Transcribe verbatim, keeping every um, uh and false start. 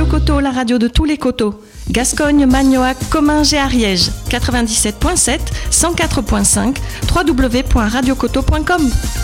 Radio Coteau, la radio de tous les coteaux. Gascogne, Magnoac, Comminges et Ariège. quatre-vingt-dix-sept virgule sept, cent quatre virgule cinq, w w w point radio coteau point com.